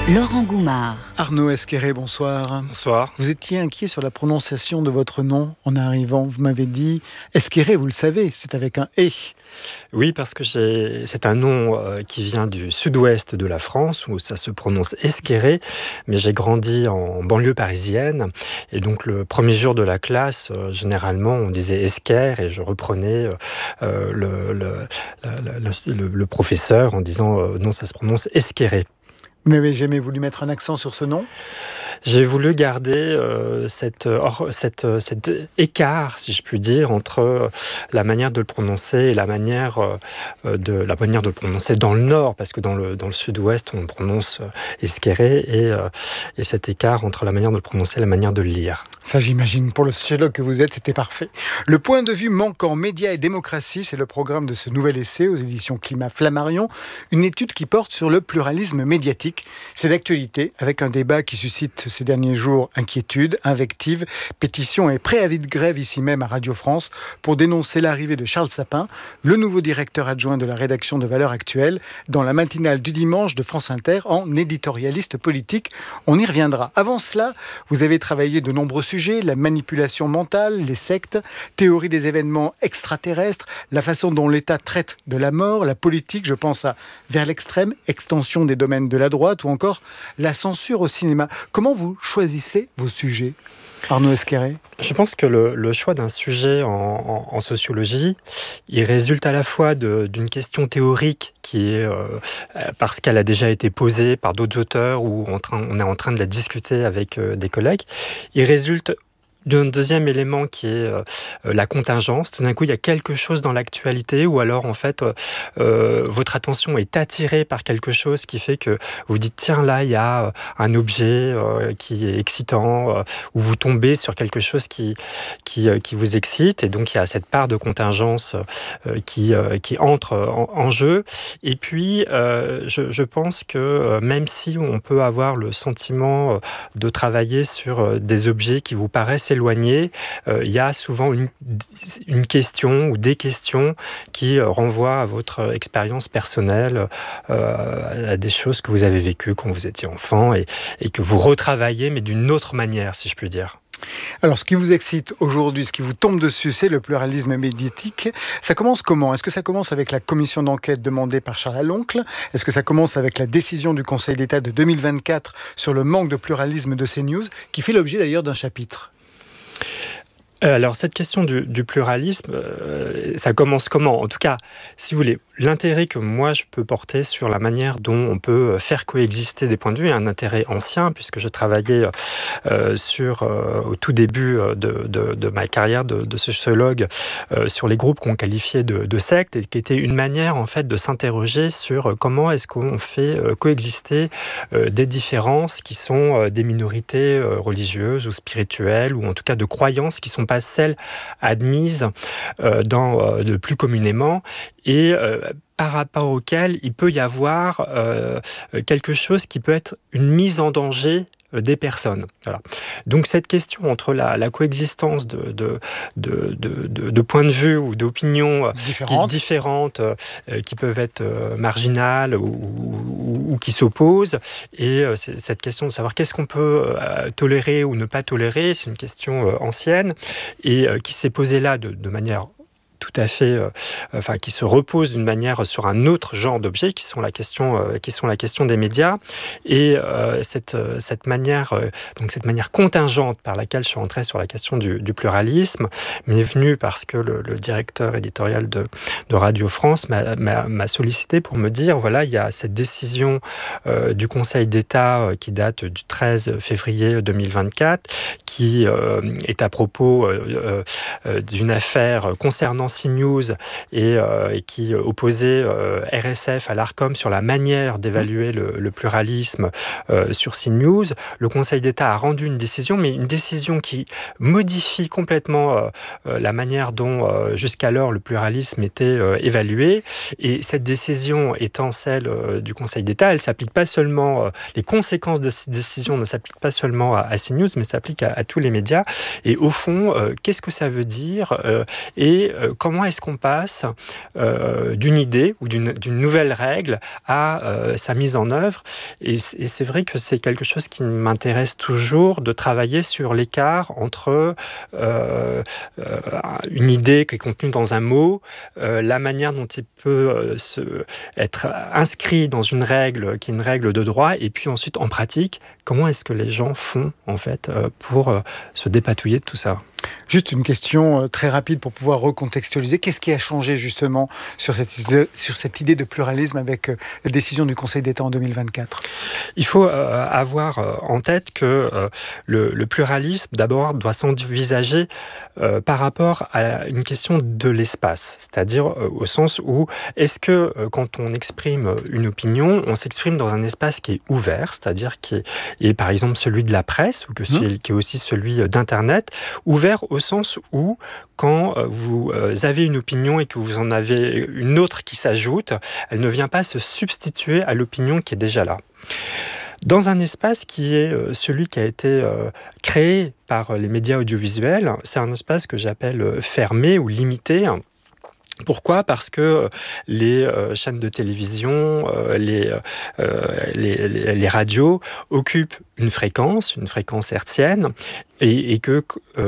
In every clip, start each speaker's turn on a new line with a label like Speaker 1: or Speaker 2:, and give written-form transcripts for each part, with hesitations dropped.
Speaker 1: Laurent Goumard.
Speaker 2: Arnaud Esqueré, bonsoir.
Speaker 3: Bonsoir.
Speaker 2: Vous étiez inquiet sur la prononciation de votre nom en arrivant. Vous m'avez dit Esqueré, vous le savez, c'est avec un « et ».
Speaker 3: Oui, parce que c'est un nom qui vient du sud-ouest de la France, où ça se prononce Esqueré, mais j'ai grandi en banlieue parisienne, et donc le premier jour de la classe, généralement, on disait Esquerre, et je reprenais le professeur en disant non, ça se prononce Esqueré.
Speaker 2: Vous n'avez jamais voulu mettre un accent sur ce nom ?
Speaker 3: J'ai voulu garder cet écart, si je puis dire, entre la manière de le prononcer et la manière de le prononcer dans le nord, parce que dans le sud-ouest, on prononce Esqueré, et cet écart entre la manière de le prononcer et la manière de le lire.
Speaker 2: Ça, j'imagine, pour le sociologue que vous êtes, c'était parfait. Le point de vue manquant, médias et démocratie, c'est le programme de ce nouvel essai aux éditions Climat Flammarion, une étude qui porte sur le pluralisme médiatique. C'est d'actualité, avec un débat qui suscite ces derniers jours inquiétude, invectives, pétitions et préavis de grève ici même à Radio France pour dénoncer l'arrivée de Charles Sapin, le nouveau directeur adjoint de la rédaction de Valeurs Actuelles, dans la matinale du dimanche de France Inter en éditorialiste politique. On y reviendra. Avant cela, vous avez travaillé de nombreux sujets, la manipulation mentale, les sectes, théorie des événements extraterrestres, la façon dont l'État traite de la mort, la politique, je pense à Vers l'extrême, extension des domaines de la droite ou encore la censure au cinéma. Comment vous choisissez vos sujets, Arnaud Esqueré ?
Speaker 3: Je pense que le choix d'un sujet en sociologie, il résulte à la fois d'une question théorique qui est parce qu'elle a déjà été posée par d'autres auteurs ou on est en train de la discuter avec des collègues. Il résulte d'un deuxième élément qui est la contingence. Tout d'un coup, il y a quelque chose dans l'actualité ou alors, en fait, votre attention est attirée par quelque chose qui fait que vous dites, tiens, là, il y a un objet qui est excitant ou vous tombez sur quelque chose qui vous excite. Et donc, il y a cette part de contingence qui entre en jeu. Et puis, je pense que même si on peut avoir le sentiment de travailler sur des objets qui vous paraissent éloigné, il y a souvent une question ou des questions qui renvoient à votre expérience personnelle, à des choses que vous avez vécues quand vous étiez enfant et que vous retravaillez, mais d'une autre manière, si je puis dire.
Speaker 2: Alors, ce qui vous excite aujourd'hui, ce qui vous tombe dessus, c'est le pluralisme médiatique. Ça commence comment ? Est-ce que ça commence avec la commission d'enquête demandée par Charles Aloncle ? Est-ce que ça commence avec la décision du Conseil d'État de 2024 sur le manque de pluralisme de CNews, qui fait l'objet d'ailleurs d'un chapitre ?
Speaker 3: Alors, cette question du pluralisme, ça commence comment ? En tout cas, si vous voulez, l'intérêt que moi je peux porter sur la manière dont on peut faire coexister des points de vue est un intérêt ancien, puisque je travaillais au tout début de ma carrière de sociologue sur les groupes qu'on qualifiait de sectes, et qui était une manière en fait de s'interroger sur comment est-ce qu'on fait coexister des différences qui sont des minorités religieuses ou spirituelles, ou en tout cas de croyances qui sont pas celles admises le plus communément, et par rapport auquel il peut y avoir quelque chose qui peut être une mise en danger des personnes. Voilà. Donc cette question entre la coexistence de points de vue ou d'opinions différentes qui peuvent être marginales ou qui s'opposent, et cette question de savoir qu'est-ce qu'on peut tolérer ou ne pas tolérer, c'est une question ancienne et qui s'est posée là de manière tout à fait, qui se repose d'une manière sur un autre genre d'objets qui sont la question des médias, et cette manière contingente par laquelle je suis entré sur la question du pluralisme m'est venue parce que le directeur éditorial de Radio France m'a sollicité pour me dire, voilà, il y a cette décision du Conseil d'État qui date du 13 février 2024 qui est à propos d'une affaire concernant CNews et qui opposait RSF à l'Arcom sur la manière d'évaluer le pluralisme sur CNews. Le Conseil d'État a rendu une décision, mais une décision qui modifie complètement la manière dont jusqu'alors le pluralisme était évalué. Et cette décision étant celle du Conseil d'État, elle s'applique pas seulement, les conséquences de cette décision ne s'appliquent pas seulement à CNews, mais s'appliquent à tous les médias. Et au fond, qu'est-ce que ça veut dire et comment est-ce qu'on passe d'une idée ou d'une nouvelle règle à sa mise en œuvre. Et c'est vrai que c'est quelque chose qui m'intéresse toujours, de travailler sur l'écart entre une idée qui est contenue dans un mot, la manière dont il peut être inscrit dans une règle qui est une règle de droit, et puis ensuite en pratique, comment est-ce que les gens font en fait pour se dépatouiller de tout ça.
Speaker 2: Juste une question très rapide pour pouvoir recontextualiser. Qu'est-ce qui a changé justement sur cette idée de pluralisme avec la décision du Conseil d'État en 2024 ?
Speaker 3: Il faut avoir en tête que le pluralisme, d'abord, doit s'envisager par rapport à une question de l'espace. C'est-à-dire au sens où, est-ce que quand on exprime une opinion, on s'exprime dans un espace qui est ouvert, c'est-à-dire qui est par exemple celui de la presse, ou qui est aussi celui d'Internet, ouvert au sens où, quand vous avez une opinion et que vous en avez une autre qui s'ajoute, elle ne vient pas se substituer à l'opinion qui est déjà là. Dans un espace qui est celui qui a été créé par les médias audiovisuels, c'est un espace que j'appelle fermé ou limité. Pourquoi ? Parce que les chaînes de télévision, les radios occupent une fréquence hertzienne, et que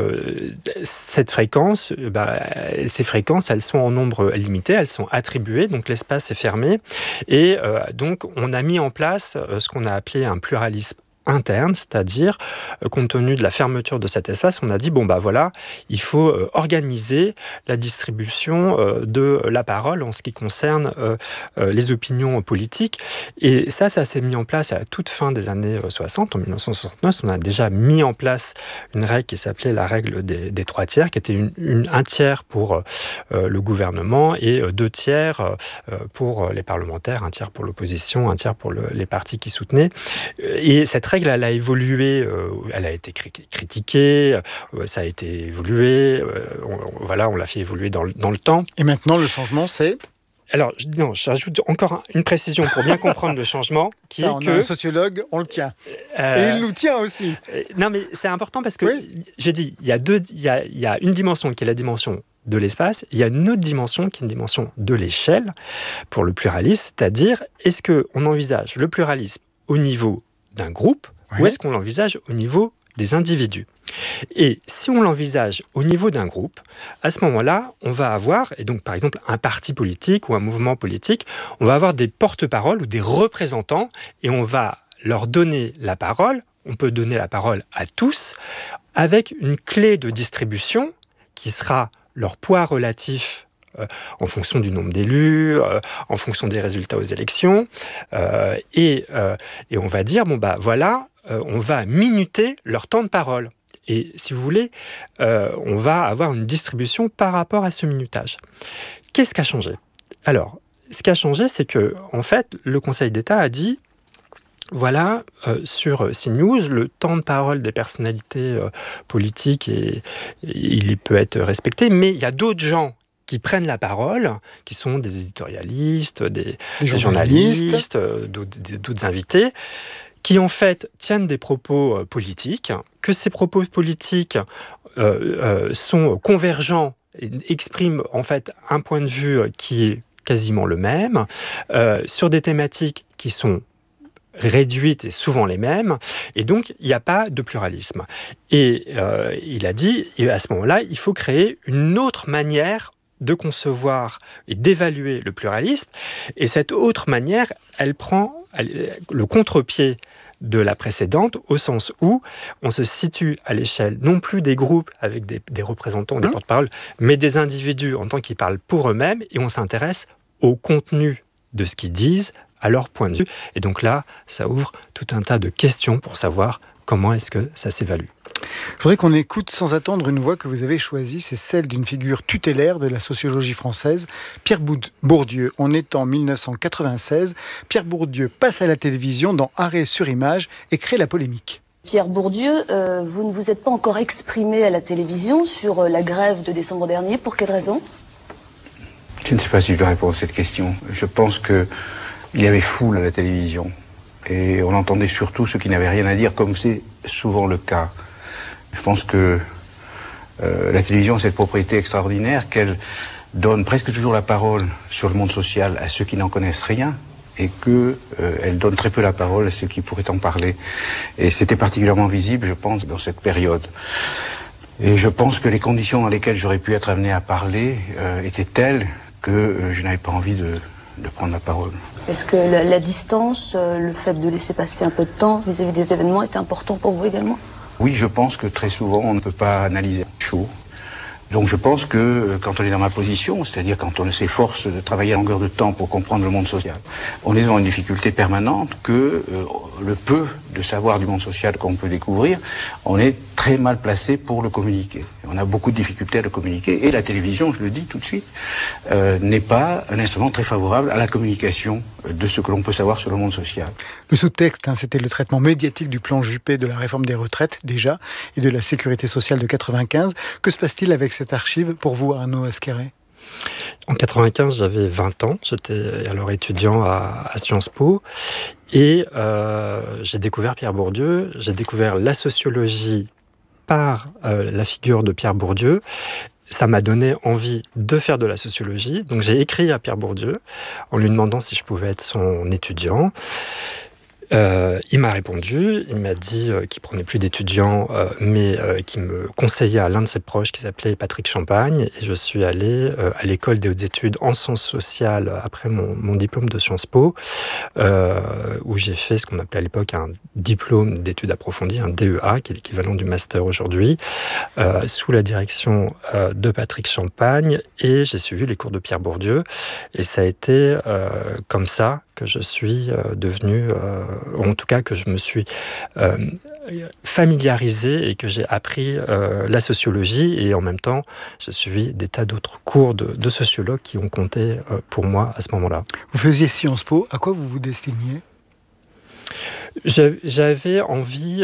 Speaker 3: cette fréquence, ces fréquences, elles sont en nombre limité, elles sont attribuées, donc l'espace est fermé, et donc on a mis en place ce qu'on a appelé un pluralisme interne, c'est-à-dire, compte tenu de la fermeture de cet espace, on a dit, il faut organiser la distribution de la parole en ce qui concerne les opinions politiques. Et ça s'est mis en place à la toute fin des années 60. En 1969, on a déjà mis en place une règle qui s'appelait la règle des 3 tiers, qui était un tiers pour le gouvernement et 2 tiers pour les parlementaires, 1 tiers pour l'opposition, 1 tiers pour les partis qui soutenaient. Et cette règle, elle a évolué, elle a été critiquée, ça a été évolué, on l'a fait évoluer dans le temps.
Speaker 2: Et maintenant, le changement, c'est ?
Speaker 3: Alors, j'ajoute encore une précision pour bien comprendre le changement, qui est que...
Speaker 2: un sociologue, on le tient. Et il nous tient aussi.
Speaker 3: Non, mais c'est important parce que, j'ai dit, il y a une dimension qui est la dimension de l'espace, il y a une autre dimension qui est une dimension de l'échelle pour le pluralisme, c'est-à-dire, est-ce qu'on envisage le pluralisme au niveau d'un groupe, ou est-ce qu'on l'envisage au niveau des individus ? Et si on l'envisage au niveau d'un groupe, à ce moment-là, on va avoir, et donc par exemple un parti politique ou un mouvement politique, on va avoir des porte-paroles ou des représentants, et on va leur donner la parole, on peut donner la parole à tous, avec une clé de distribution qui sera leur poids relatif en fonction du nombre d'élus, en fonction des résultats aux élections, et on va dire, on va minuter leur temps de parole. Et si vous voulez, on va avoir une distribution par rapport à ce minutage. Qu'est-ce qui a changé ? Alors, ce qui a changé, c'est que, en fait, le Conseil d'État a dit, sur CNews, le temps de parole des personnalités politiques, il peut être respecté, mais il y a d'autres gens qui prennent la parole, qui sont des éditorialistes, des journalistes, d'autres invités, qui en fait tiennent des propos politiques, que ces propos politiques sont convergents et expriment en fait un point de vue qui est quasiment le même, sur des thématiques qui sont réduites et souvent les mêmes, et donc il n'y a pas de pluralisme. Et il a dit, et à ce moment-là, il faut créer une autre manière de concevoir et d'évaluer le pluralisme, et cette autre manière, elle prend le contre-pied de la précédente, au sens où on se situe à l'échelle non plus des groupes avec des représentants, des porte-paroles, mais des individus en tant qu'ils parlent pour eux-mêmes, et on s'intéresse au contenu de ce qu'ils disent, à leur point de vue. Et donc là, ça ouvre tout un tas de questions pour savoir comment est-ce que ça s'évalue.
Speaker 2: Je voudrais qu'on écoute sans attendre une voix que vous avez choisie, c'est celle d'une figure tutélaire de la sociologie française, Pierre Bourdieu. On est en 1996. Pierre Bourdieu passe à la télévision dans Arrêt sur image et crée la polémique.
Speaker 1: Pierre Bourdieu, vous ne vous êtes pas encore exprimé à la télévision sur la grève de décembre dernier. Pour quelle raison ?
Speaker 4: Je ne sais pas si je dois répondre à cette question. Je pense qu'il y avait foule à la télévision. Et on entendait surtout ceux qui n'avaient rien à dire, comme c'est souvent le cas. Je pense que la télévision a cette propriété extraordinaire qu'elle donne presque toujours la parole sur le monde social à ceux qui n'en connaissent rien et qu'elle donne très peu la parole à ceux qui pourraient en parler. Et c'était particulièrement visible, je pense, dans cette période. Et je pense que les conditions dans lesquelles j'aurais pu être amené à parler étaient telles que je n'avais pas envie de prendre la parole.
Speaker 1: Est-ce que la distance, le fait de laisser passer un peu de temps vis-à-vis des événements était important pour vous également ?
Speaker 4: Oui, je pense que très souvent, on ne peut pas analyser chaud. Donc je pense que quand on est dans ma position, c'est-à-dire quand on s'efforce de travailler à longueur de temps pour comprendre le monde social, on est dans une difficulté permanente que le peu de savoir du monde social qu'on peut découvrir, on est très mal placé pour le communiquer. On a beaucoup de difficultés à le communiquer et la télévision, je le dis tout de suite, n'est pas un instrument très favorable à la communication de ce que l'on peut savoir sur le monde social.
Speaker 2: Le sous-texte, c'était le traitement médiatique du plan Juppé de la réforme des retraites, déjà, et de la sécurité sociale de 95. Que se passe-t-il avec cette archive pour vous, Arnaud Esquerret ?
Speaker 3: En 95, j'avais 20 ans. J'étais alors étudiant à Sciences Po. Et j'ai découvert Pierre Bourdieu. J'ai découvert la sociologie par la figure de Pierre Bourdieu. Ça m'a donné envie de faire de la sociologie. Donc j'ai écrit à Pierre Bourdieu en lui demandant si je pouvais être son étudiant. Il m'a répondu, il m'a dit qu'il prenait plus d'étudiants, mais qu'il me conseillait à l'un de ses proches qui s'appelait Patrick Champagne. Et je suis allé à l'école des hautes études en sciences sociales après mon diplôme de Sciences Po, où j'ai fait ce qu'on appelait à l'époque un diplôme d'études approfondies, un DEA, qui est l'équivalent du master aujourd'hui, sous la direction de Patrick Champagne. Et j'ai suivi les cours de Pierre Bourdieu. Et ça a été comme ça que je suis devenu, en tout cas que je me suis familiarisé et que j'ai appris la sociologie. Et en même temps, j'ai suivi des tas d'autres cours de sociologues qui ont compté pour moi à ce moment-là.
Speaker 2: Vous faisiez Sciences Po, à quoi vous vous destiniez ?
Speaker 3: J'avais envie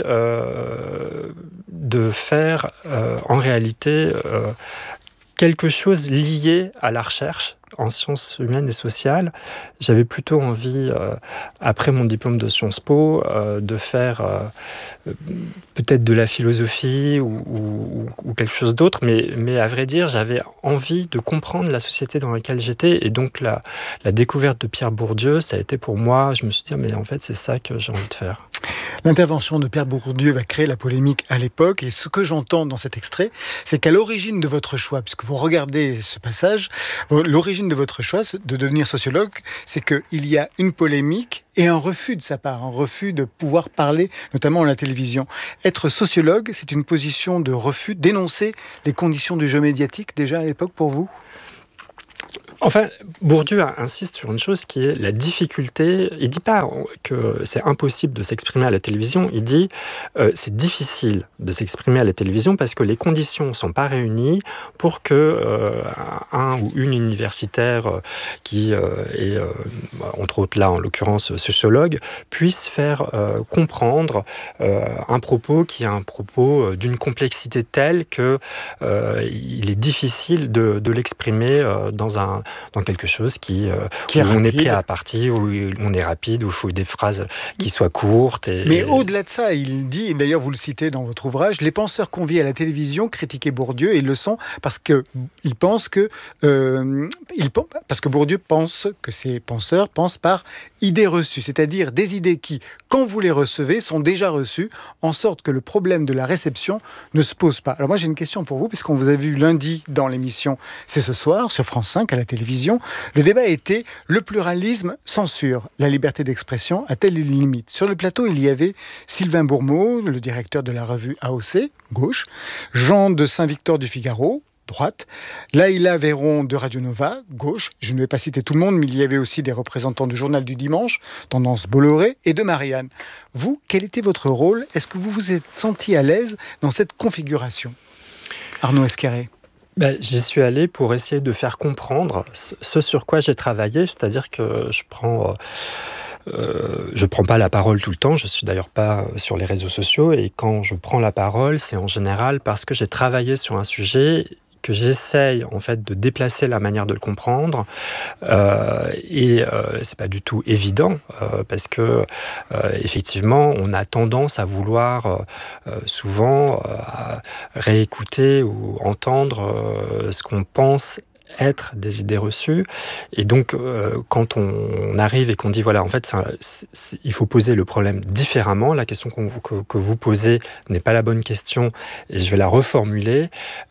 Speaker 3: de faire en réalité quelque chose lié à la recherche en sciences humaines et sociales. J'avais plutôt envie, après mon diplôme de Sciences Po, de faire peut-être de la philosophie ou quelque chose d'autre, mais à vrai dire, j'avais envie de comprendre la société dans laquelle j'étais, et donc la découverte de Pierre Bourdieu, ça a été pour moi, je me suis dit, mais en fait, c'est ça que j'ai envie de faire.
Speaker 2: L'intervention de Pierre Bourdieu va créer la polémique à l'époque, et ce que j'entends dans cet extrait, c'est qu'à l'origine de votre choix, puisque vous regardez ce passage, l'origine de votre choix de devenir sociologue, c'est qu'il y a une polémique et un refus de sa part, un refus de pouvoir parler, notamment à la télévision. Être sociologue, c'est une position de refus, dénoncer les conditions du jeu médiatique déjà à l'époque pour vous ?
Speaker 3: Enfin, Bourdieu insiste sur une chose qui est la difficulté. Il ne dit pas que c'est impossible de s'exprimer à la télévision, il dit c'est difficile de s'exprimer à la télévision parce que les conditions ne sont pas réunies pour que un ou une universitaire qui est, entre autres là, en l'occurrence sociologue, puisse faire comprendre un propos qui est un propos d'une complexité telle que il est difficile de l'exprimer dans quelque chose qui où on est pris à partie, où on est rapide, où il faut des phrases qui soient courtes.
Speaker 2: Mais au-delà de ça, il dit, et d'ailleurs vous le citez dans votre ouvrage, les penseurs conviés à la télévision critiquaient Bourdieu, et ils le sont parce qu'ils pensent que parce que Bourdieu pense que ces penseurs pensent par idées reçues, c'est-à-dire des idées qui, quand vous les recevez, sont déjà reçues, en sorte que le problème de la réception ne se pose pas. Alors moi j'ai une question pour vous, puisqu'on vous a vu lundi dans l'émission C'est ce soir, sur France 5 à la télévision. Le débat était le pluralisme censure, la liberté d'expression a-t-elle une limite ? Sur le plateau, il y avait Sylvain Bourmeau, le directeur de la revue AOC, gauche, Jean de Saint-Victor du Figaro, droite, Laïla Véron de Radio Nova, gauche, je ne vais pas citer tout le monde, mais il y avait aussi des représentants du Journal du Dimanche, Tendance Bolloré, et de Marianne. Vous, quel était votre rôle ? Est-ce que vous vous êtes senti à l'aise dans cette configuration ? Arnaud Esquerret.
Speaker 3: J'y suis allé pour essayer de faire comprendre ce sur quoi j'ai travaillé, c'est-à-dire que je prends pas la parole tout le temps, je suis d'ailleurs pas sur les réseaux sociaux, et quand je prends la parole, c'est en général parce que j'ai travaillé sur un sujet que j'essaye en fait de déplacer la manière de le comprendre, c'est pas du tout évident parce que effectivement on a tendance à vouloir souvent réécouter ou entendre ce qu'on pense être des idées reçues. Et donc, quand on arrive et qu'on dit, voilà, en fait, il faut poser le problème différemment, la question que vous posez n'est pas la bonne question, et je vais la reformuler,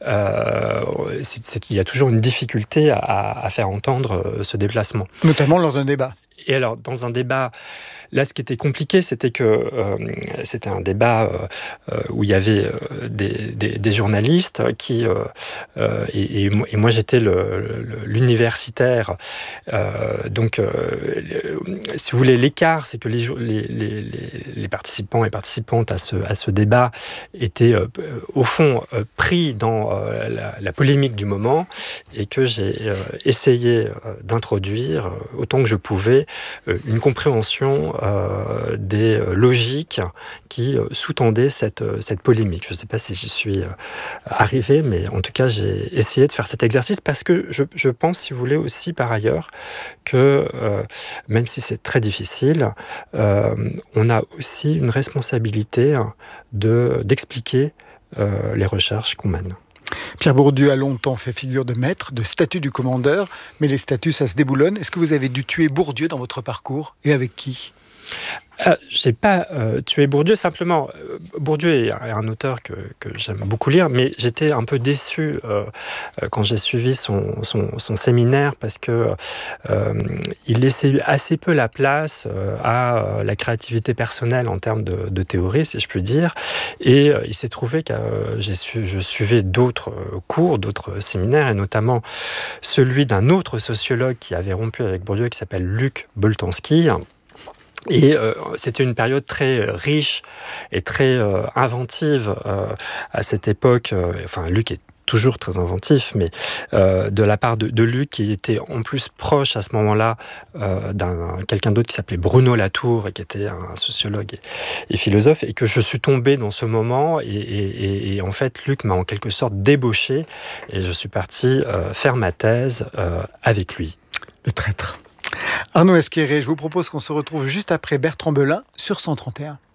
Speaker 3: il y a toujours une difficulté à faire entendre ce déplacement.
Speaker 2: Notamment lors d'un débat.
Speaker 3: Et alors, dans un débat, là, ce qui était compliqué, c'était que c'était un débat où il y avait des journalistes qui... et moi, j'étais l'universitaire. Donc, si vous voulez, l'écart, c'est que les participants et participantes à ce débat étaient, au fond, pris dans la polémique du moment, et que j'ai essayé d'introduire, autant que je pouvais, une compréhension des logiques qui sous-tendaient cette polémique. Je ne sais pas si j'y suis arrivé, mais en tout cas, j'ai essayé de faire cet exercice parce que je pense, si vous voulez, aussi par ailleurs, que même si c'est très difficile, on a aussi une responsabilité d'expliquer les recherches qu'on mène.
Speaker 2: Pierre Bourdieu a longtemps fait figure de maître, de statut du commandeur, mais les statuts, ça se déboulonne. Est-ce que vous avez dû tuer Bourdieu dans votre parcours, et avec qui ?
Speaker 3: Je n'ai pas tué Bourdieu, simplement. Bourdieu est un auteur que j'aime beaucoup lire, mais j'étais un peu déçu quand j'ai suivi son séminaire parce que il laissait assez peu la place à la créativité personnelle en termes de théorie, si je puis dire. Et il s'est trouvé que je suivais d'autres cours, d'autres séminaires, et notamment celui d'un autre sociologue qui avait rompu avec Bourdieu, qui s'appelle Luc Boltanski. Et c'était une période très riche et très inventive à cette époque. Enfin, Luc est toujours très inventif, mais de la part de Luc, qui était en plus proche à ce moment-là d'un quelqu'un d'autre qui s'appelait Bruno Latour, et qui était un sociologue et philosophe, et que je suis tombé dans ce moment, et en fait, Luc m'a en quelque sorte débauché, et je suis parti faire ma thèse avec lui.
Speaker 2: Le traître. Arnaud Esquerré, je vous propose qu'on se retrouve juste après Bertrand Belin sur 131.